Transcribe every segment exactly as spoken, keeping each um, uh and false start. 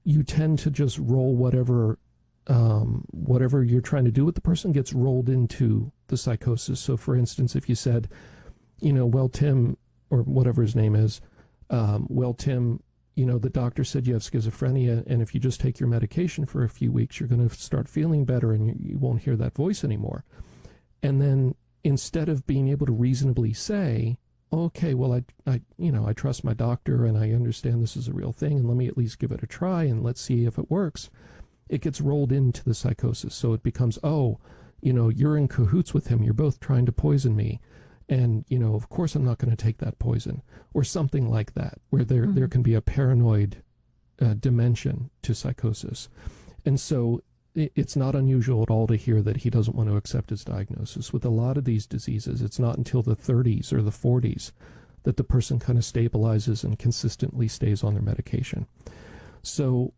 you tend to just roll whatever um, whatever you're trying to do with the person gets rolled into the psychosis. So, for instance, if you said, you know, well, Tim, or whatever his name is, um, well, Tim, you know, the doctor said you have schizophrenia, and if you just take your medication for a few weeks, you're going to start feeling better, and you, you won't hear that voice anymore. And then instead of being able to reasonably say, okay, well, I, I, you know, I trust my doctor, and I understand this is a real thing, and let me at least give it a try, and let's see if it works, it gets rolled into the psychosis. So it becomes, oh, you know, you're in cahoots with him. You're both trying to poison me. And, you know, of course I'm not going to take that poison, or something like that, where there, mm-hmm. there can be a paranoid uh, dimension to psychosis. And so it, it's not unusual at all to hear that he doesn't want to accept his diagnosis. With a lot of these diseases, it's not until the thirties or the forties that the person kind of stabilizes and consistently stays on their medication. So,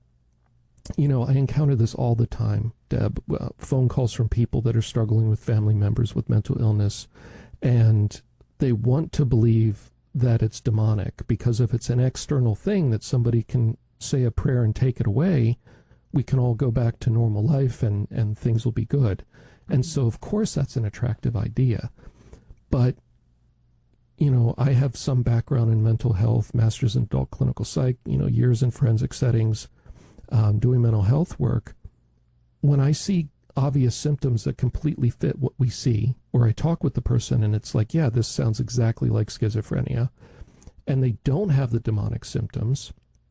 you know, I encounter this all the time, Deb, uh, phone calls from people that are struggling with family members with mental illness, and they want to believe that it's demonic, because if it's an external thing that somebody can say a prayer and take it away, we can all go back to normal life and, and things will be good. And so, of course, that's an attractive idea. But, you know, I have some background in mental health, master's in adult clinical psych, you know, years in forensic settings, um, doing mental health work. When I see obvious symptoms that completely fit what we see, or I talk with the person and it's like, yeah, this sounds exactly like schizophrenia, and they don't have the demonic symptoms,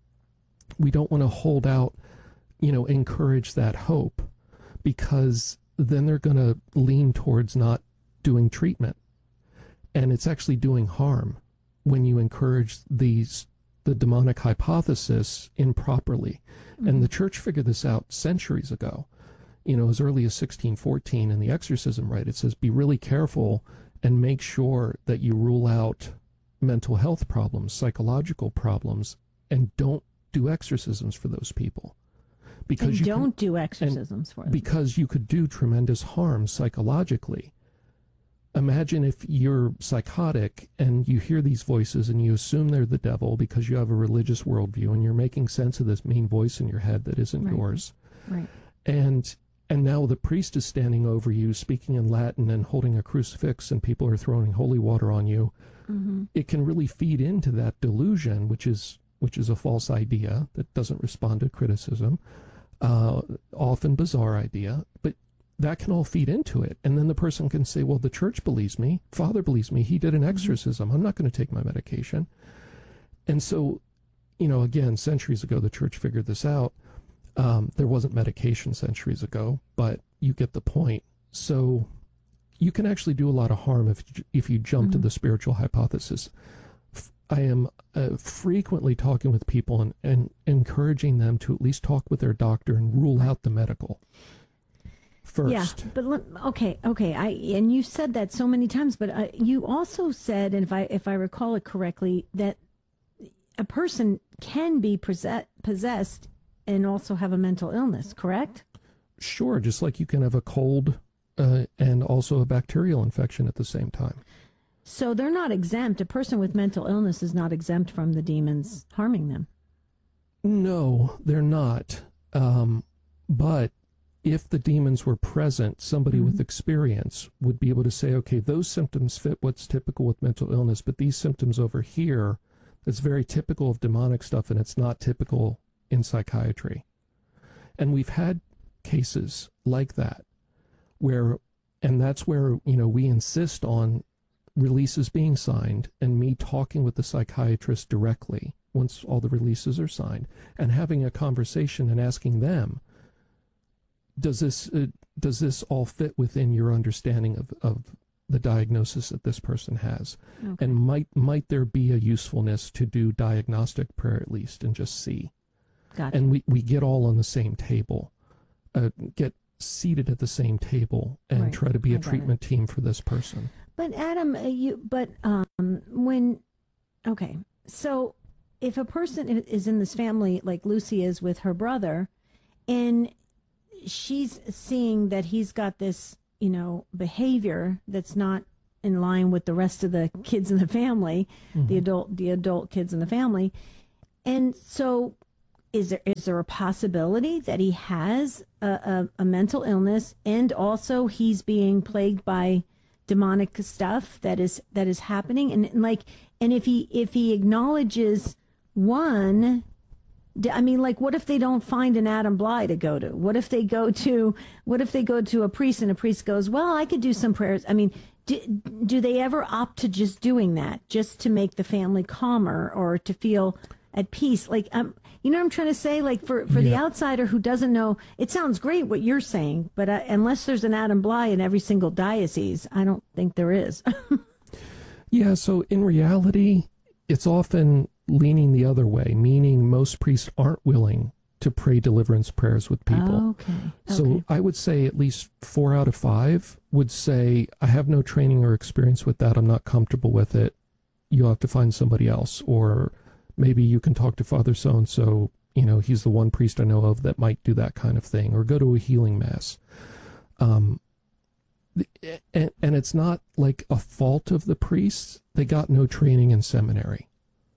we don't want to hold out, you know, encourage that hope, because then they're going to lean towards not doing treatment. And it's actually doing harm when you encourage these the demonic hypothesis improperly. Mm-hmm. And the church figured this out centuries ago. You know, as early as sixteen fourteen in the exorcism rite, it says, be really careful and make sure that you rule out mental health problems, psychological problems, and don't do exorcisms for those people. Because and you don't can, do exorcisms for them. Because you could do tremendous harm psychologically. Imagine if you're psychotic and you hear these voices and you assume they're the devil because you have a religious worldview and you're making sense of this mean voice in your head that isn't right. yours. Right. And and now the priest is standing over you speaking in Latin and holding a crucifix, and people are throwing holy water on you. Mm-hmm. It can really feed into that delusion, which is which is a false idea that doesn't respond to criticism, uh, often bizarre idea, but that can all feed into it. And then the person can say, well, the church believes me, Father believes me, he did an exorcism, I'm not going to take my medication. And so, you know, again, centuries ago, the church figured this out. Um, there wasn't medication centuries ago, but you get the point. So you can actually do a lot of harm if, if you jump mm-hmm. to the spiritual hypothesis. I am uh, frequently talking with people and, and encouraging them to at least talk with their doctor and rule out the medical first. Yeah, but let, okay, okay. I and you said that so many times, but uh, you also said, and if I if I recall it correctly, that a person can be possess, possessed and also have a mental illness. Correct? Sure, just like you can have a cold uh, and also a bacterial infection at the same time. So they're not exempt. A person with mental illness is not exempt from the demons harming them. No, they're not. Um, but if the demons were present, somebody mm-hmm. with experience would be able to say, okay, those symptoms fit what's typical with mental illness, but these symptoms over here, that's very typical of demonic stuff, and it's not typical in psychiatry. And we've had cases like that where, and that's where, you know, we insist on releases being signed and me talking with the psychiatrist directly once all the releases are signed and having a conversation and asking them, does this uh, does this all fit within your understanding of, of the diagnosis that this person has? Okay. And might might there be a usefulness to do diagnostic prayer at least and just see? Gotcha. And we, we get all on the same table, uh, get seated at the same table and right. try to be a treatment it. team for this person. But Adam, you but um, when okay, so if a person is in this family like Lucy is with her brother, and she's seeing that he's got this, you know, behavior that's not in line with the rest of the kids in the family, mm-hmm. the adult the adult kids in the family, and so is there is there a possibility that he has a, a, a mental illness, and also he's being plagued by demonic stuff that is that is happening, and, and like and if he if he acknowledges one, I mean, like, what if they don't find an Adam Bly to go to? What if they go to what if they go to a priest and a priest goes, well, I could do some prayers. I mean, do, do they ever opt to just doing that just to make the family calmer or to feel at peace? Like, um, you know what I'm trying to say? Like, for, for yeah. the outsider who doesn't know, it sounds great what you're saying, but uh, unless there's an Adam Bly in every single diocese, I don't think there is. Yeah, so in reality, it's often leaning the other way, meaning most priests aren't willing to pray deliverance prayers with people. Okay. So okay. I would say at least four out of five would say, I have no training or experience with that. I'm not comfortable with it. You'll have to find somebody else. Or maybe you can talk to Father so-and-so, you know, he's the one priest I know of that might do that kind of thing. Or go to a healing mass. Um, and, and it's not like a fault of the priests. They got no training in seminary.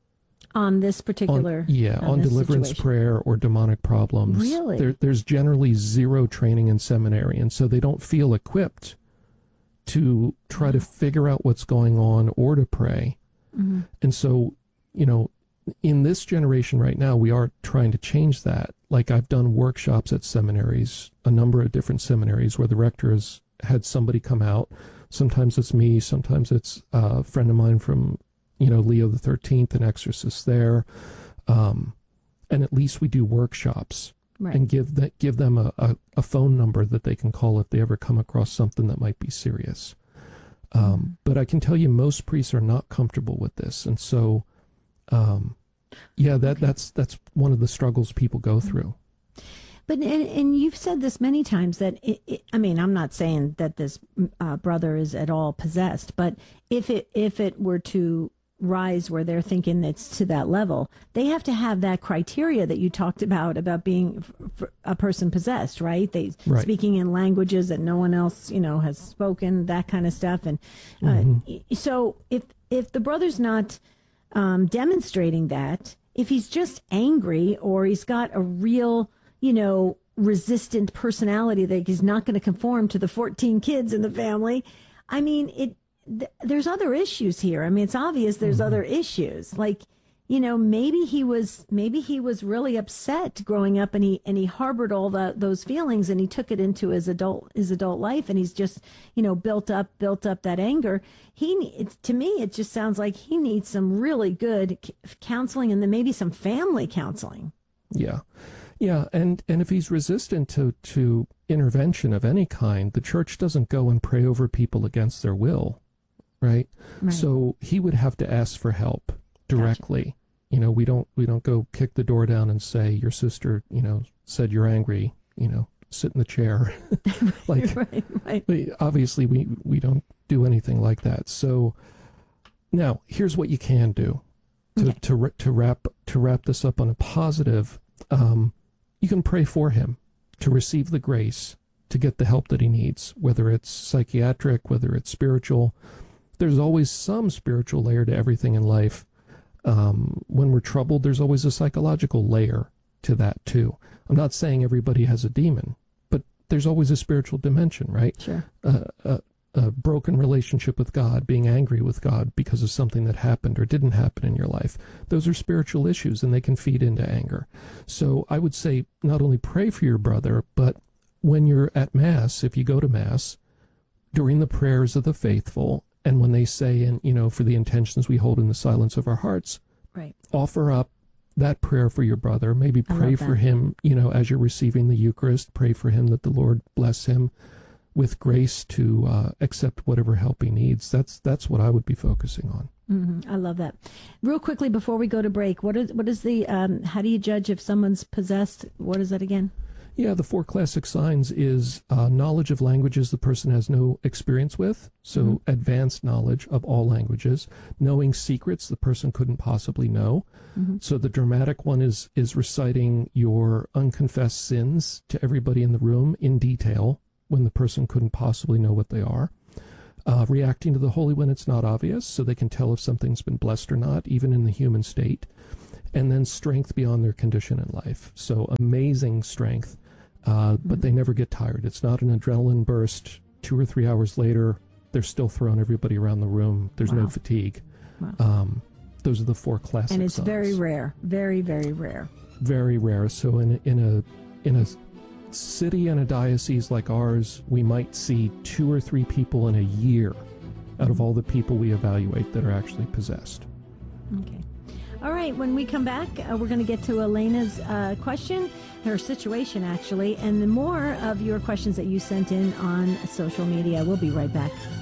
On this particular... On, yeah, on, on deliverance situation. Prayer or demonic problems. Really? There, there's generally zero training in seminary, and so they don't feel equipped to try to figure out what's going on or to pray. Mm-hmm. And so, you know, in this generation right now, we are trying to change that. Like, I've done workshops at seminaries, a number of different seminaries, where the rector has had somebody come out. Sometimes it's me, sometimes it's a friend of mine from, you know, Leo the thirteenth, an exorcist there. Um, and at least we do workshops right. and give that, give them a, a, a phone number that they can call if they ever come across something that might be serious. Um, but I can tell you most priests are not comfortable with this. And so, um, yeah, that, okay. that's, that's one of the struggles people go through. But, and, and you've said this many times that, it, it, I mean, I'm not saying that this uh, brother is at all possessed, but if it, if it were to rise where they're thinking it's to that level, they have to have that criteria that you talked about, about being f- a person possessed, right? They right. speaking in languages that no one else, you know, has spoken, that kind of stuff. And uh, mm-hmm. so if, if the brother's not um, demonstrating that, if he's just angry or he's got a real, you know, resistant personality that he's not going to conform to the fourteen kids in the family, I mean, it, th- there's other issues here. I mean, it's obvious there's mm-hmm. other issues. Like, you know, maybe he was, maybe he was really upset growing up, and he, and he harbored all the, those feelings, and he took it into his adult, his adult life, and he's just, you know, built up, built up that anger. He, it's, to me, it just sounds like he needs some really good c- counseling, and then maybe some family counseling. Yeah. Yeah, and, and if he's resistant to, to intervention of any kind, the church doesn't go and pray over people against their will, right? right. So he would have to ask for help directly. Gotcha. You know, we don't we don't go kick the door down and say, your sister, you know, said you're angry, you know, sit in the chair. like, right, right. We, obviously, we, we don't do anything like that. So now, here's what you can do to okay. to to wrap to wrap this up on a positive. Um, you can pray for him to receive the grace to get the help that he needs, whether it's psychiatric, whether it's spiritual. There's always some spiritual layer to everything in life. Um, when we're troubled, there's always a psychological layer to that too. I'm not saying everybody has a demon, but there's always a spiritual dimension, right? Sure. Uh, a, a broken relationship with God, being angry with God because of something that happened or didn't happen in your life. Those are spiritual issues, and they can feed into anger. So I would say not only pray for your brother, but when you're at Mass, if you go to Mass, during the prayers of the faithful, and when they say, and you know, for the intentions we hold in the silence of our hearts, right, offer up that prayer for your brother. Maybe pray for him, you know, as you're receiving the Eucharist. Pray for him that the Lord bless him with grace to uh, accept whatever help he needs. That's that's what I would be focusing on. Mm-hmm. I love that. Real quickly before we go to break, what is what is the um, how do you judge if someone's possessed? What is that again? Yeah, the four classic signs is uh, knowledge of languages the person has no experience with, so mm-hmm. advanced knowledge of all languages, knowing secrets the person couldn't possibly know. Mm-hmm. So the dramatic one is is reciting your unconfessed sins to everybody in the room in detail when the person couldn't possibly know what they are. Uh, reacting to the holy when it's not obvious, so they can tell if something's been blessed or not, even in the human state. and then strength beyond their condition in life. So amazing strength, uh, but they never get tired. It's not an adrenaline burst. Two or three hours later, they're still throwing everybody around the room. There's Wow. no fatigue. Wow. Um, those are the four classic And it's signs. very rare, very, very rare. Very rare. So in in a in a city and a diocese like ours, we might see two or three people in a year out of all the people we evaluate that are actually possessed. Okay. All right. When we come back, uh, we're going to get to Elena's uh, question, her situation actually, and the more of your questions that you sent in on social media. We'll be right back.